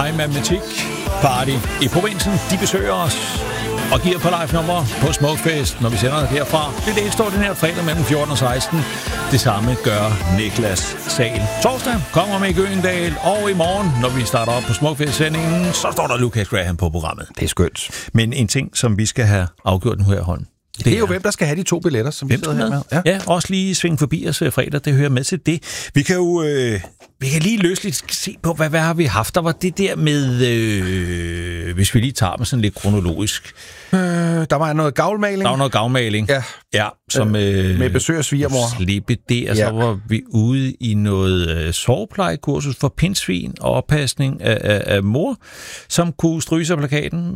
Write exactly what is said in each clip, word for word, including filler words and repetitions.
Hej Matematik Party i provinsen, de besøger os og giver på live-nummer på Smukfest, når vi sender derfra. Det er det ekstraordinært fredag mellem fjorten og seksten. Det samme gør Niklas Sahl. Torsdag kommer med Gyldendal, og i morgen, når vi starter op på Smukfest-sendingen, så står der Lucas Graham på programmet. Det er skønt. Men en ting, som vi skal have afgjort nu her i hånden. Det, det er jo, hvem der skal have de to billetter, som vi sidder her med. Ja. ja, også lige svinge forbi os fredag, det hører med til det. Vi kan jo øh, vi kan lige løsligt se på, hvad, hvad har vi haft. Der var det der med, øh, hvis vi lige tager dem sådan lidt kronologisk. Øh, der var noget gavlmaling. Der var noget gavlmaling. Ja. Ja, som, øh, med besøg af svigermor. Slippe det, og ja. Så var vi ude i noget øh, soveplejekursus for pindsvin og oppasning af, af, af mor, som kunne stryge sig plakaten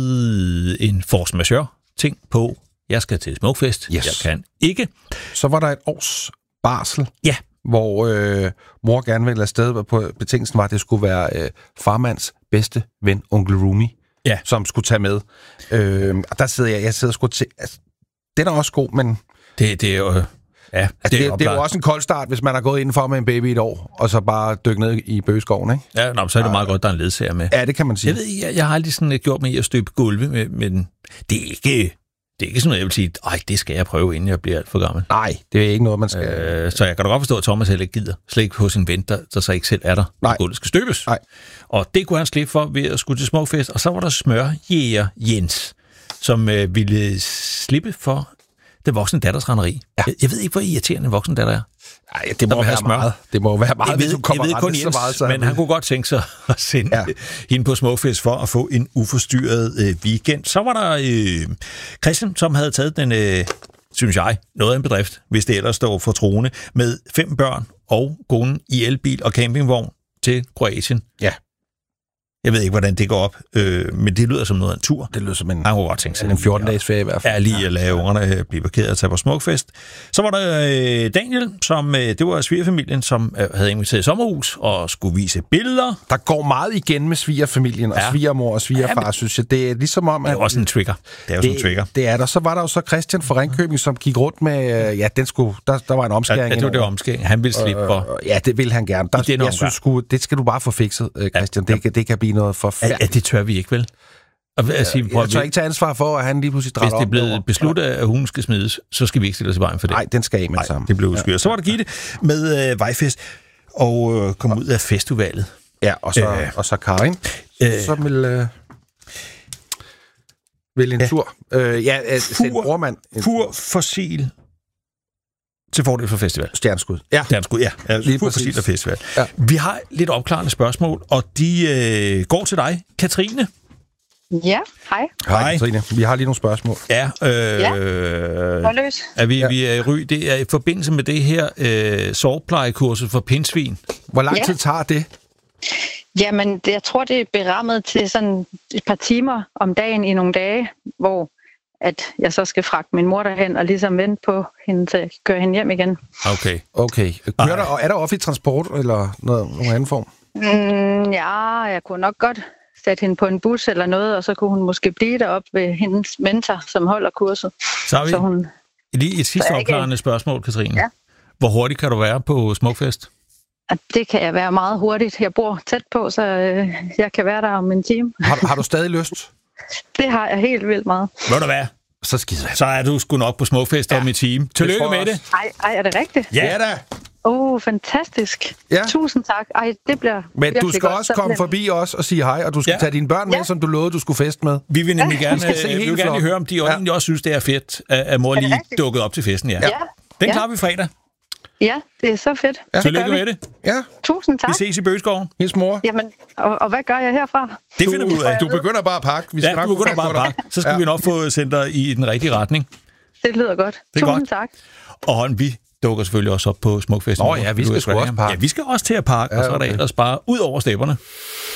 med en force majeure ting på. Jeg skal til Smukfest. Yes. Jeg kan ikke. Så var der et års barsel, ja. Hvor øh, mor gerne ville afsted, på betingelsen var, at det skulle være øh, farmands bedste ven, onkel Rumi, ja. Som skulle tage med. Øh, og der sidder jeg, jeg sidder sgu til... Altså, det er da også god, men... Det, det er jo... Ja, altså, det, det, er, det er jo også en kold start, hvis man har gået indenfor med en baby et år, og så bare dykke ned i bøgeskoven, ikke? Ja, nå, så er det meget godt, der er en ledsager med. Ja, det kan man sige. Jeg ved, jeg, jeg har aldrig sådan gjort med at støbe gulve, med, men det er ikke... Det er ikke sådan noget, jeg vil sige, ej, det skal jeg prøve, inden jeg bliver alt for gammel. Nej, det er ikke noget, man skal... Øh, så jeg kan da godt forstå, at Thomas heller ikke gider. Slet ikke hos en ven, der, der så ikke selv er der, når gulvet skal støbes. Nej. Og det kunne han slippe for ved at skulle til Smukfest. Og så var der smørjæger Jens, som øh, ville slippe for den voksne datters randeri. Ja. Jeg, jeg ved ikke, hvor irriterende en voksen datter er. Nej, det må være smør. meget. Det må være meget, jeg ved, hvis du kommer jeg ved kun Jens, meget, så men han kunne godt tænke sig at sende ja. hende på Smukfest for at få en uforstyrret øh, weekend. Så var der øh, Christian, som havde taget den, øh, synes jeg, noget af en bedrift, hvis det ellers står for troende, med fem børn og konen i elbil og campingvogn til Kroatien. Ja. Jeg ved ikke, hvordan det går op, øh, men det lyder som noget af en tur. Det lyder som en, han kunne godt tænke sig en fjorten-dages ferie i hvert fald. Ja, lige at lade ungerne blive parkeret og tage på Smukfest. Så var der øh, Daniel, som øh, det var svigerfamilien, som øh, havde inviteret i sommerhus og skulle vise billeder. Der går meget igen med svigerfamilien og ja. svigermor og svigerfar, ja, men, synes jeg. Det er ligesom om, at... Det er også en trigger. Det er også det, en trigger. Det er der. Så var der jo så Christian fra Ringkøbing, som gik rundt med... Øh, ja, den skulle, der, der var en omskæring. Ja, det var det omskæring. Han ville slippe for... Øh, ja, det vil han gerne. Der, jeg omgang. synes sgu, det skal du bare få fikset, øh, Christian. Ja, det, kan, det kan blive noget for... Ja, det tør vi ikke, vel? Og, altså, jeg, jeg tør ikke tage ansvar for, at han lige pludselig drager op. Hvis det er blevet besluttet, at hun skal smides, så skal vi ikke stille os i vejen for det. Nej, den skal af med det samme. Det blev udskyret. Ja. Så var der Gitte med øh, Vejfest og øh, kom ud af festivalet. Ja, og så, øh, og så Karin, øh, som vil, øh, vil en ja. tur. Øh, ja, altså, pur, brormand. Pur fossil til fordel for festival. Stjerneskud. Ja. Stjerneskud, ja. ja lige pur fossil og festival. Ja. Vi har lidt opklarende spørgsmål, og de øh, går til dig, Katrine. Ja, hej. Hej, Katrine. Vi har lige nogle spørgsmål. Ja. Øh, ja, løs. Er vi, ja. vi er i Ry. Det er i forbindelse med det her øh, soveplejekursus for pindsvin. Hvor lang ja. tid tager det? Jamen, det, jeg tror, det er berammet til sådan et par timer om dagen i nogle dage, hvor at jeg så skal fragte min mor derhen og ligesom vente på hende til at køre hende hjem igen. Okay. Okay. Kører der, er der offentlig transport eller noget, nogen anden form? Mm, ja, jeg kunne nok godt sætte hende på en bus eller noget, og så kunne hun måske blive deroppe ved hendes mentor, som holder kurset. Så har vi så hun, lige et sidste opklarende spørgsmål, Katrine. Ja. Hvor hurtigt kan du være på Smukfest? Det kan jeg være meget hurtigt. Jeg bor tæt på, så øh, jeg kan være der om en time. Har, har du stadig lyst? Det har jeg helt vildt meget. Ved du hvad? Så skider jeg. Så er du sgu nok på Smukfest ja. om en time. Tillykke med det. Ej, ej, er det rigtigt? Ja, ja da. Åh, oh, fantastisk. Ja. Tusind tak. Ej, det bliver Men du skal godt, også komme forbi os og sige hej, og du skal ja. tage dine børn med, ja. som du lovede, du skulle feste med. Vi vil nemlig gerne, ja. vi vil gerne høre, om de ja. egentlig også synes, det er fedt, at mor lige dukkede op til festen. Ja. ja. Den ja. klarer vi fredag. Ja, det er så fedt. Ja. Tillykke med det. Ja. Tusind tak. Vi ses i Bøgeskoven. Hils mor. Jamen, og, og hvad gør jeg herfra? Det finder vi ud af. Du begynder bare at pakke. Vi skal ja, du begynder bare at pakke. Så skal ja. vi nok få sendt dig i den rigtige retning. Det lyder godt. Det er Tusind godt. tak. Og vi dukker selvfølgelig også op på Smukfest. Nå ja, vi skal sgu også pakke. Ja, vi skal også til at pakke, ja, og så er der okay. ellers bare ud over stepperne.